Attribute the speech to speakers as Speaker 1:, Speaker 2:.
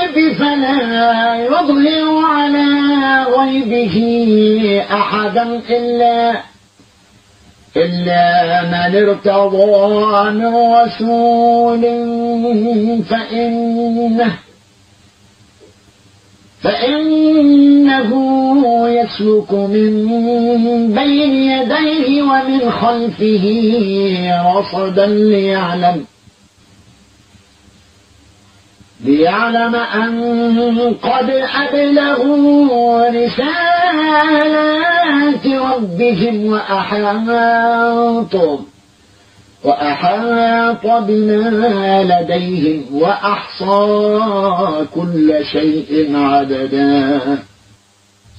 Speaker 1: الغيب فلا يظهر على غيبه أحدا إلا من ارتضى من رسول فإنه يسلك من بين يديه ومن خلفه رصدا ليعلم أن قد أبلغوا رسالات ربهم وأحاط بما لديهم وأحصى كل شيء عددا.